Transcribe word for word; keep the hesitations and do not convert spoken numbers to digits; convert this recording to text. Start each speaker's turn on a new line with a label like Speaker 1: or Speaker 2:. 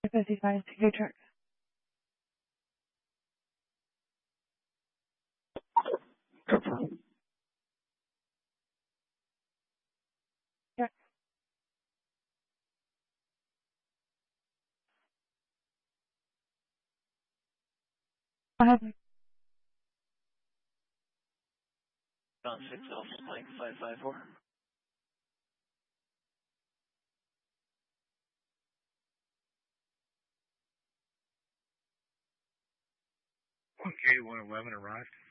Speaker 1: fifty-five, take your turn.
Speaker 2: Go for it.
Speaker 1: Yeah. Go ahead.
Speaker 3: On six Alpha Mike five five four.
Speaker 2: Okay, one eleven arrived.